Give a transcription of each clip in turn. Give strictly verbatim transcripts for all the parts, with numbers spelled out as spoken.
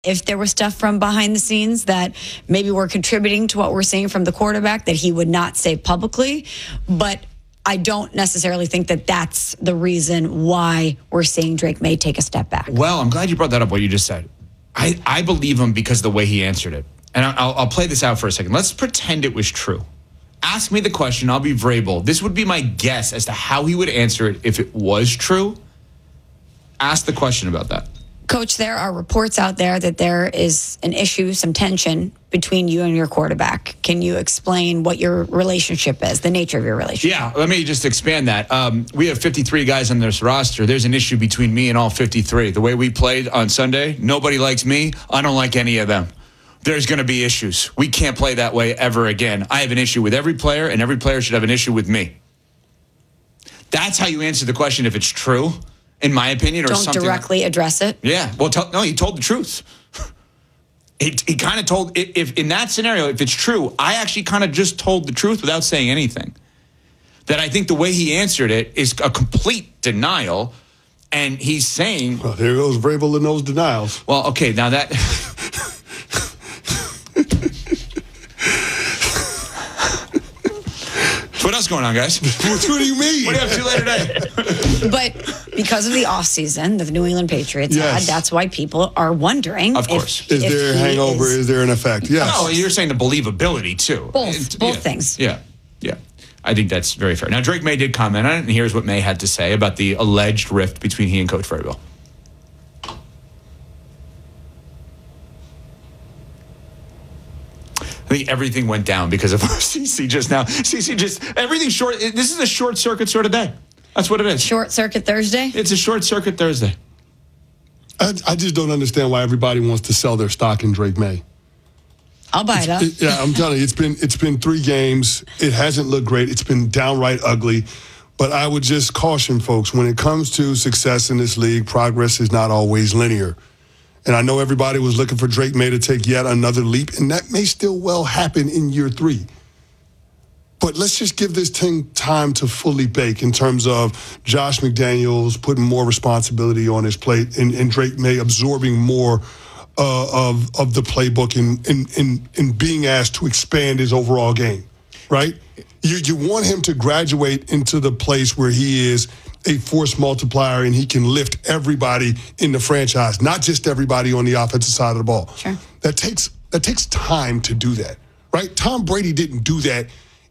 If there was stuff from behind the scenes that maybe were contributing to what we're seeing from the quarterback that he would not say publicly, but I don't necessarily think that that's the reason why we're seeing Drake Maye take a step back. Well, I'm glad you brought that up, what you just said. I, I believe him because of the way he answered it. And I'll, I'll play this out for a second. Let's pretend it was true. Ask me the question. I'll be Vrabel. This would be my guess as to how he would answer it if it was true. Ask the question about that. Coach, there are reports out there that there is an issue, some tension between you and your quarterback. Can you explain what your relationship is, the nature of your relationship? Yeah, let me just expand that. Um, we have fifty-three guys on this roster. There's an issue between me and all fifty-three. The way we played on Sunday, nobody likes me. I don't like any of them. There's going to be issues. We can't play that way ever again. I have an issue with every player, and every player should have an issue with me. That's how you answer the question if it's true. In my opinion, or Don't something. Don't directly like, address it. Yeah. Well, tell, no, he told the truth. he he kind of told, if, if in that scenario, if it's true, I actually kind of just told the truth without saying anything. That I think the way he answered it is a complete denial. And he's saying. Well, there goes Vrabel in those denials. Well, okay, now that. What else going on, guys? What do you mean? What do you have to do later today? But because of the offseason that the New England Patriots yes. had, that's why people are wondering. Of course. If, is if there a hangover? Is, is there an effect? Yes. No, you're saying the believability, too. Both. It, both yeah, things. Yeah. Yeah. I think that's very fair. Now, Drake Maye did comment on it, and here's what Maye had to say about the alleged rift between he and Coach Vrabel. I think everything went down because of C C just now. C C just, everything short. This is a short circuit sort of day. That's what it is. Short circuit Thursday? It's a short circuit Thursday. I, I just don't understand why everybody wants to sell their stock in Drake Maye. I'll buy it up. It, yeah, I'm telling you, it's been it's been three games. It hasn't looked great. It's been downright ugly. But I would just caution folks, when it comes to success in this league, progress is not always linear. And I know everybody was looking for Drake Maye to take yet another leap, and that may still well happen in year three. But let's just give this thing time to fully bake in terms of Josh McDaniels putting more responsibility on his plate and, and Drake Maye absorbing more uh, of of the playbook and, and, and, and being asked to expand his overall game, right? You, you want him to graduate into the place where he is a force multiplier and he can lift everybody in the franchise, not just everybody on the offensive side of the ball. Sure. That takes that takes time to do that, right? Tom Brady didn't do that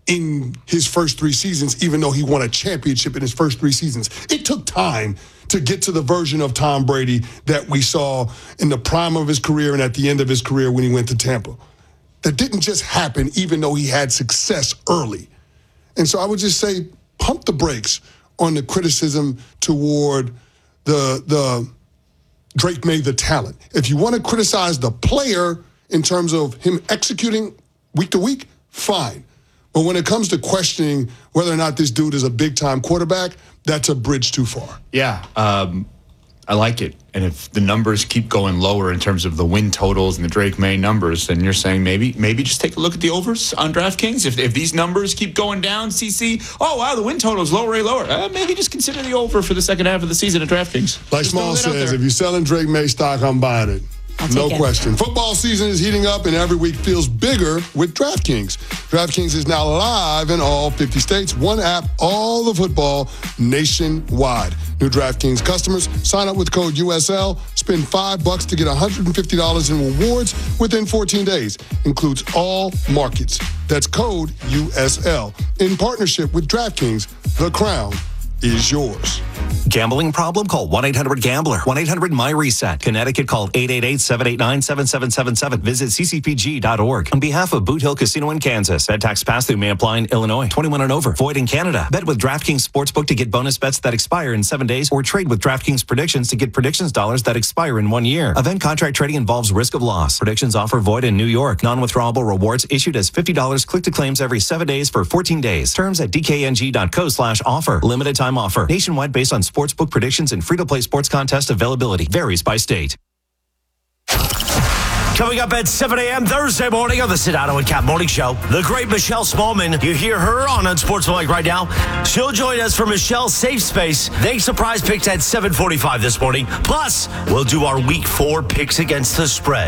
in his first three seasons, even though he won a championship in his first three seasons. It took time to get to the version of Tom Brady that we saw in the prime of his career and at the end of his career when he went to Tampa. That didn't just happen, even though he had success early. And so I would just say, pump the brakes on the criticism toward the the Drake Maye, the talent. If you want to criticize the player in terms of him executing week to week, fine. But when it comes to questioning whether or not this dude is a big-time quarterback, that's a bridge too far. Yeah, um, I like it. And if the numbers keep going lower in terms of the win totals and the Drake Maye numbers, then you're saying maybe maybe just take a look at the overs on DraftKings. If if these numbers keep going down, C C, oh, wow, the win total is lower, way lower. Uh, maybe just consider the over for the second half of the season at DraftKings. Like Small says, if you're selling Drake Maye stock, I'm buying it. No it. question. Football season is heating up, and every week feels bigger with DraftKings. DraftKings is now live in all fifty states. One app, all the football nationwide. New DraftKings customers sign up with code U S L. Spend five bucks to get one hundred fifty dollars in rewards within fourteen days. Includes all markets. That's code U S L. In partnership with DraftKings, the crown is yours. Gambling problem? Call one eight hundred gambler. one eight hundred my reset. Connecticut, call eight eight eight, seven eight nine, seven seven seven seven. Visit c c p g dot org. On behalf of Boot Hill Casino in Kansas, Ed tax pass-through may apply in Illinois. twenty-one and over. Void in Canada. Bet with DraftKings Sportsbook to get bonus bets that expire in seven days, or trade with DraftKings Predictions to get predictions dollars that expire in one year. Event contract trading involves risk of loss. Predictions offer void in New York. Non-withdrawable rewards issued as fifty dollars click to claims every seven days for fourteen days. Terms at d k n g dot co slash offer. Limited time offer. Nationwide based on sportsbook predictions and free-to-play sports contest availability. Varies by state. Coming up at seven a.m. Thursday morning on the Sedano and Cap Morning Show, the great Michelle Smallman. You hear her on Unsportsmanlike right now. She'll join us for Michelle's Safe Space. They surprise picks at seven forty-five this morning. Plus, we'll do our week four picks against the spread.